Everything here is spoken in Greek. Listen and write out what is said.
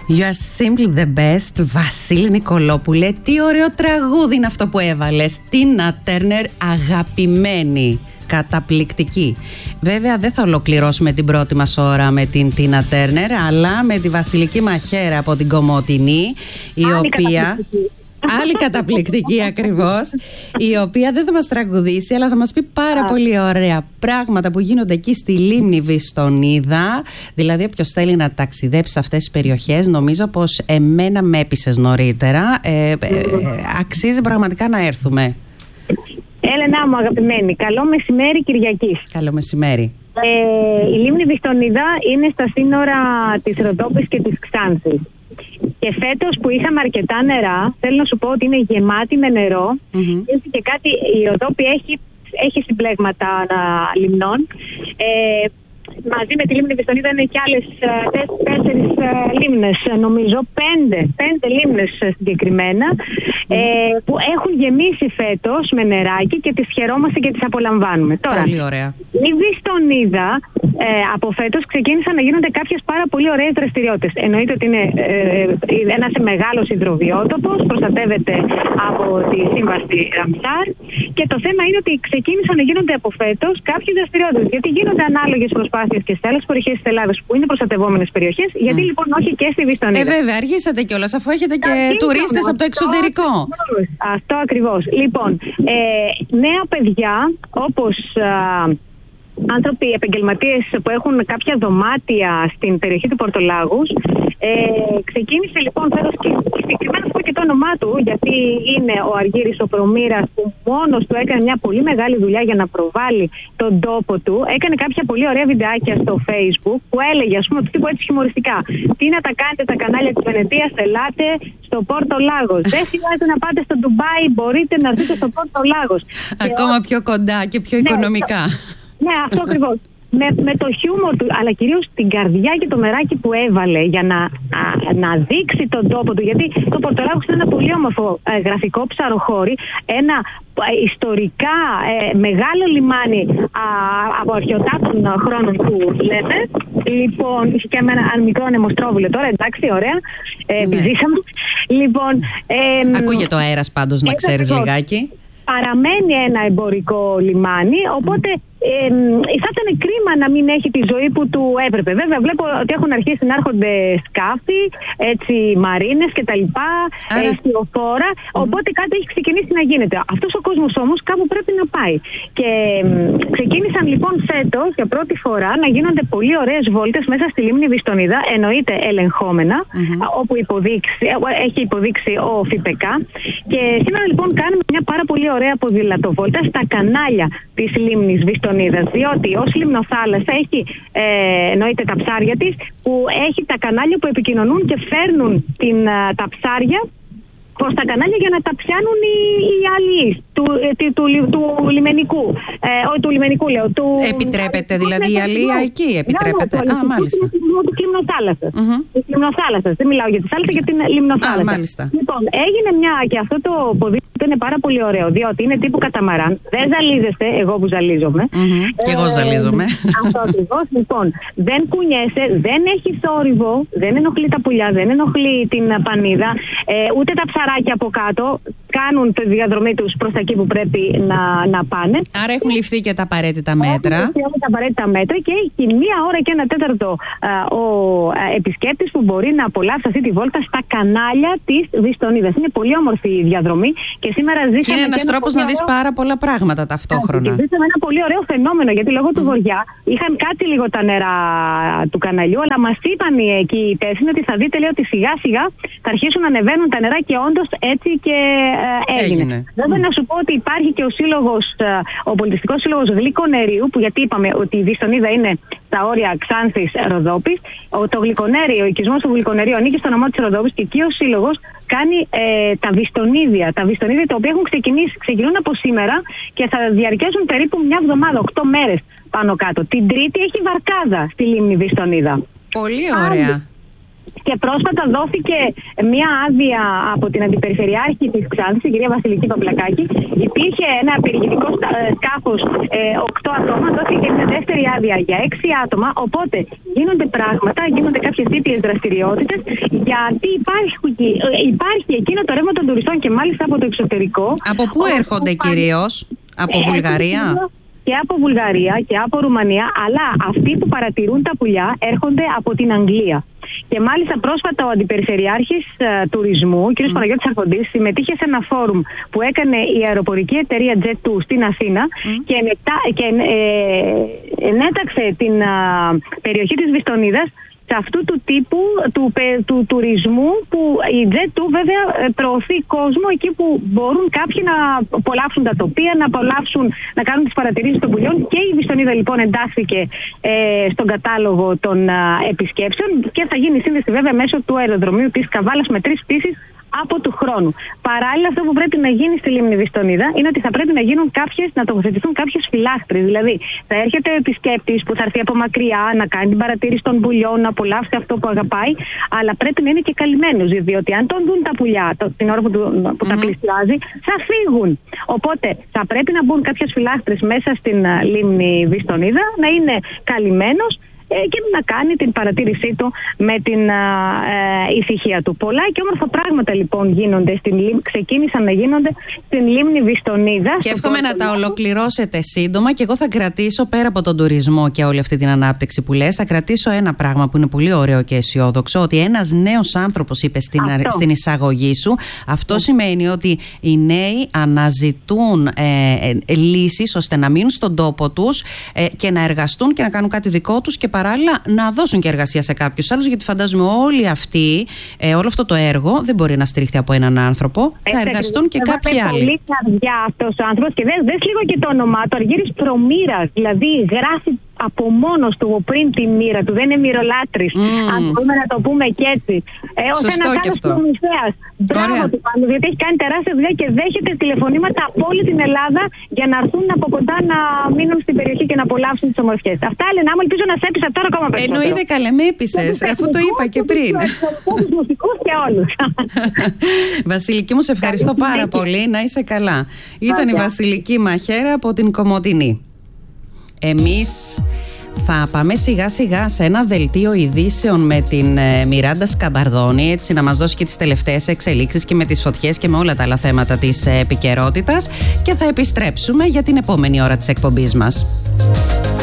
You are simply the best, Βασίλη Νικολόπουλε. Τι ωραίο τραγούδι είναι αυτό που έβαλες. Τίνα Τέρνερ, αγαπημένη. Καταπληκτική. Βέβαια δεν θα ολοκληρώσουμε την πρώτη μας ώρα με την Τίνα Τέρνερ, αλλά με τη Βασιλική Μαχαίρα από την Κομοτηνή, η οποία... Άλλη καταπληκτική ακριβώς, η οποία δεν θα μας τραγουδήσει, αλλά θα μας πει πάρα πολύ ωραία πράγματα που γίνονται εκεί στη λίμνη Βιστονίδα. Δηλαδή όποιος θέλει να ταξιδέψει σε αυτές τις περιοχές, νομίζω πως εμένα με έπεισες νωρίτερα, αξίζει πραγματικά να έρθουμε. Έλενα μου αγαπημένη, καλό μεσημέρι Κυριακής. Καλό μεσημέρι. Η λίμνη Βιστονίδα είναι στα σύνορα της Ροδόπης και της Ξάνθης. Και φέτος που είχαμε αρκετά νερά, θέλω να σου πω ότι είναι γεμάτη με νερό. Και κάτι, η Ροδόπη έχει συμπλέγματα λιμνών. Μαζί με τη λίμνη Βιστονίδα είναι και άλλες 4 λίμνες, νομίζω, 5 λίμνες συγκεκριμένα, που έχουν γεμίσει φέτος με νεράκι και τις χαιρόμαστε και τις απολαμβάνουμε. Τώρα, πολύ ωραία. Η Βιστονίδα από φέτος ξεκίνησαν να γίνονται κάποιες πάρα πολύ ωραίες δραστηριότητες. Εννοείται ότι είναι ένας μεγάλος υδροβιότοπος, προστατεύεται από τη σύμβαση Ραμσάρ, και το θέμα είναι ότι ξεκίνησαν να γίνονται από φέτος κάποιες δραστηριότητες. Γιατί γίνονται ανάλογες προσπάθειες και σε άλλες περιοχές της Ελλάδας που είναι προστατευόμενες περιοχές, γιατί λοιπόν όχι και στη Βιστονίδα. Βέβαια, αργήσατε κιόλας, αφού έχετε και τουρίστες από το εξωτερικό. Αυτό ακριβώς. Λοιπόν, νέα παιδιά όπως άνθρωποι, επαγγελματίες που έχουν κάποια δωμάτια στην περιοχή του Πορτολάγους, ξεκίνησε λοιπόν φέτος, και συγκεκριμένα και το όνομά του, γιατί είναι ο Αργύρης ο Προμήρας, που μόνος του έκανε μια πολύ μεγάλη δουλειά για να προβάλλει τον τόπο του. Έκανε κάποια πολύ ωραία βιντεάκια στο Facebook που έλεγε, ας πούμε, τύπου έτσι χιουμοριστικά: τι να τα κάνετε τα κανάλια της Βενετίας, ελάτε στο Πορτολάγος. Δεν χρειάζεται να πάτε στο Ντουμπάι, μπορείτε να δείτε στο Πορτολάγος. Ακόμα πιο κοντά και πιο οικονομικά. Ναι, αυτό ακριβώς. Με το χιούμορ του, αλλά κυρίως την καρδιά και το μεράκι που έβαλε για να δείξει τον τόπο του. Γιατί το Πορτολάγος είναι ένα πολύ όμορφο γραφικό ψαροχώρι, ένα ιστορικά μεγάλο λιμάνι από αρχαιοτάτων χρόνων που λέμε. Λοιπόν, είχε και ένα μικρό ανεμοστρόβιλο τώρα, εντάξει, ωραία. Επιζήσαμε. Λοιπόν, ακούγεται ο αέρας πάντως, να ξέρεις λιγάκι. Παραμένει ένα εμπορικό λιμάνι, οπότε θα ήταν κρίμα να μην έχει τη ζωή που του έπρεπε. Βέβαια, βλέπω ότι έχουν αρχίσει να έρχονται σκάφη, έτσι, μαρίνες κτλ. Εστιοφόρα. Οπότε κάτι έχει ξεκινήσει να γίνεται. Αυτός ο κόσμος όμως κάπου πρέπει να πάει. Και ξεκίνησαν λοιπόν φέτος για πρώτη φορά να γίνονται πολύ ωραίες βόλτες μέσα στη λίμνη Βιστονίδα, εννοείται ελεγχόμενα, όπου έχει υποδείξει ο ΦΠΚ. Και σήμερα λοιπόν κάνουμε μια πάρα πολύ ωραία ποδηλατοβόλτα στα κανάλια της λίμνης Βιστονίδα. Διότι ως λιμνοθάλασσα έχει, εννοείται, τα ψάρια της, που έχει τα κανάλια που επικοινωνούν και φέρνουν τα ψάρια προς τα κανάλια για να τα πιάνουν οι αλλοίς του λιμενικού. Όχι του λιμενικού, λέω. Επιτρέπεται δηλαδή η αλλοία εκεί, επιτρέπεται. Μάλιστα. Του λιμνοθάλασσας. Της λιμνοθάλασσας. Δεν μιλάω για τη θάλασσα, για την λιμνοθάλασσα. Μάλιστα. Λοιπόν, έγινε και αυτό το ποδήλατο είναι πάρα πολύ ωραίο, διότι είναι τύπου καταμαράν. Δεν ζαλίζεστε, εγώ που ζαλίζομαι. Και εγώ ζαλίζομαι. Αυτό ακριβώς. Λοιπόν, δεν κουνιέσαι, δεν έχει θόρυβο, δεν ενοχλεί τα πουλιά, δεν ενοχλεί την πανίδα, ούτε τα ψαράκια από κάτω κάνουν τη διαδρομή τους προς τα εκεί που πρέπει να πάνε. Άρα έχουν ληφθεί και τα απαραίτητα μέτρα. Έχουν ληφθεί τα απαραίτητα μέτρα και έχει 1 ώρα και 1/4 ο επισκέπτης που μπορεί να απολαύσει αυτή τη βόλτα στα κανάλια της Βιστονίδας. Είναι πολύ όμορφη η διαδρομή και σήμερα ζήσαμε. Και είναι ένας τρόπος να δεις πάρα πολλά πράγματα ταυτόχρονα. Και ζήσαμε ένα πολύ ωραίο φαινόμενο, γιατί λόγω του βοριά είχαν κάτσει λίγο τα νερά του καναλιού, αλλά μας είπαν εκεί οι υπεύθυνοι ότι θα δείτε, λέει, ότι σιγά σιγά θα αρχίσουν να ανεβαίνουν τα νερά, και όντως έτσι και έγινε. Βέβαια, να σου πω ότι υπάρχει και ο πολιτιστικός σύλλογος Γλυκονερίου, που, γιατί είπαμε ότι η Βιστονίδα είναι στα όρια Ξάνθης Ροδόπης. Το Γλυκονέριο, ο οικισμός του Γλυκονερίου ανήκει στο νομό της Ροδόπης, και εκεί ο σύλλογος κάνει τα Βιστονίδια. Τα Βιστονίδια, τα οποία ξεκινούν από σήμερα και θα διαρκέσουν περίπου 1 εβδομάδα, 8 μέρες πάνω κάτω. Την Τρίτη έχει βαρκάδα στη λίμνη Βιστονίδα. Πολύ ωραία. Και πρόσφατα δόθηκε μια άδεια από την Αντιπεριφερειάρχη της Ξάνθης, την κυρία Βασιλική Παπλακάκη. Υπήρχε ένα περιηγητικό σκάφος 8 ατόμων, δόθηκε και μια δεύτερη άδεια για 6 άτομα. Οπότε γίνονται πράγματα, γίνονται κάποιες ήπιες δραστηριότητες, γιατί υπάρχει εκείνο το ρεύμα των τουριστών και μάλιστα από το εξωτερικό. Από πού έρχονται κυρίως? Από Βουλγαρία? Και από Βουλγαρία και από Ρουμανία, αλλά αυτοί που παρατηρούν τα πουλιά έρχονται από την Αγγλία. Και μάλιστα πρόσφατα ο Αντιπεριφερειάρχης Τουρισμού, ο κ. Παναγιώτης Αρχοντής, συμμετείχε σε ένα φόρουμ που έκανε η αεροπορική εταιρεία Jet2 στην Αθήνα και ενέταξε την περιοχή της Βιστονίδας σε αυτού του τύπου του τουρισμού, που η Jet2 βέβαια προωθεί κόσμο εκεί που μπορούν κάποιοι να απολαύσουν τα τοπία, να κάνουν τις παρατηρήσεις των πουλιών. Και η Βιστονίδα λοιπόν εντάχθηκε στον κατάλογο των επισκέψεων και θα γίνει σύνδεση βέβαια μέσω του αεροδρομίου της Καβάλας με 3 πτήσεις από του χρόνου. Παράλληλα, αυτό που πρέπει να γίνει στη λίμνη Βιστονίδα είναι ότι θα πρέπει να τοποθετηθούν κάποιες φυλάχτρες. Δηλαδή, θα έρχεται ο επισκέπτης που θα έρθει από μακριά να κάνει την παρατήρηση των πουλιών, να απολαύσει αυτό που αγαπάει, αλλά πρέπει να είναι και καλυμμένος. Διότι αν τον δουν τα πουλιά την ώρα που τα πλησιάζει, θα φύγουν. Οπότε θα πρέπει να μπουν κάποιες φυλάχτρες μέσα στην λίμνη Βιστονίδα, να είναι καλυμμένος και να κάνει την παρατήρησή του με την ησυχία του. Πολλά και όμορφα πράγματα λοιπόν ξεκίνησαν να γίνονται στην λίμνη Βιστονίδα. Και εύχομαι να τα ολοκληρώσετε σύντομα, και εγώ θα κρατήσω, πέρα από τον τουρισμό και όλη αυτή την ανάπτυξη που λες, θα κρατήσω ένα πράγμα που είναι πολύ ωραίο και αισιόδοξο, ότι ένας νέος άνθρωπος, είπε στην εισαγωγή σου. Αυτό σημαίνει ότι οι νέοι αναζητούν λύσεις ώστε να μείνουν στον τόπο τους και να εργαστούν και να κάνουν κάτι δικό τους, και παράλληλα να δώσουν και εργασία σε κάποιους άλλους, γιατί φαντάζομαι όλοι αυτοί, όλο αυτό το έργο δεν μπορεί να στηριχθεί από έναν άνθρωπο. Θα εργαστούν και κάποιοι άλλοι. Είναι πολύ καρδιά αυτός ο άνθρωπος, και δες λίγο και το όνομά του, Αργύρης Προμήρας. Δηλαδή γράφει από μόνος του πριν τη μοίρα του, δεν είναι μυρολάτρης, αν μπορούμε να το πούμε και έτσι. Ως ένας άλλος προμηθέας. Μπράβο του πάνω, διότι έχει κάνει τεράστια δουλειά και δέχεται τηλεφωνήματα από όλη την Ελλάδα για να έρθουν από κοντά να μείνουν στην περιοχή και να απολαύσουν τις ομορφιές. Αυτά, Έλενα μου, ελπίζω να σε έπεισα τώρα ακόμα περισσότερο. Εννοείται, καλέ, με έπεισες, αφού το είπα και πριν. Τους μουσικούς και όλους. Βασιλική μου, σε ευχαριστώ πάρα πολύ, να είσαι καλά. Ήταν η Βασιλική Μαχέρα από την Κομοτηνή. Εμείς θα πάμε σιγά σιγά σε ένα δελτίο ειδήσεων με την Μιράντα Σκαμπαρδόνη, έτσι να μας δώσει και τις τελευταίες εξελίξεις και με τις φωτιές και με όλα τα άλλα θέματα της επικαιρότητας, και θα επιστρέψουμε για την επόμενη ώρα της εκπομπής μας.